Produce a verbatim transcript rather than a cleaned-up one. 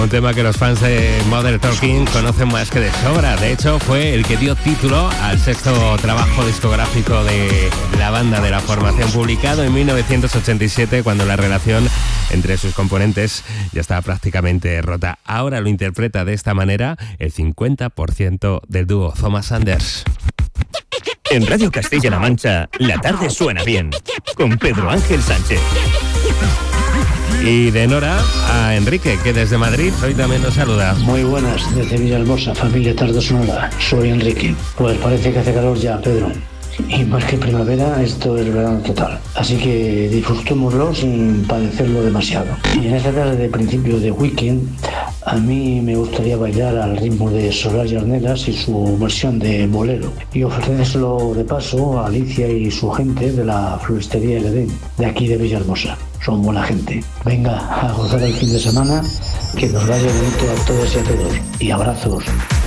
Un tema que los fans de Modern Talking conocen más que de sobra. De hecho, fue el que dio título al sexto trabajo discográfico de la banda de la formación, publicado en mil novecientos ochenta y siete, cuando la relación entre sus componentes ya estaba prácticamente rota. Ahora lo interpreta de esta manera el cincuenta por ciento del dúo Thomas Anders. En Radio Castilla-La Mancha, la tarde suena bien, con Pedro Ángel Sánchez. Y de Nora a Enrique, que desde Madrid hoy también nos saluda. Muy buenas, desde Villahermosa, familia Tarde Sonora. Soy Enrique. Pues parece que hace calor ya, Pedro. Y más que primavera, esto es verano total. Así que disfrutémoslo sin padecerlo demasiado. Y en esta tarde de principio de weekend, a mí me gustaría bailar al ritmo de Soraya Arnelas y su versión de Bolero. Y ofrecérselo de paso a Alicia y su gente de la floristería El Edén, de aquí de Villahermosa. Son buena gente. Venga a gozar el fin de semana, que nos vaya bonito a todos y a todos. Y abrazos.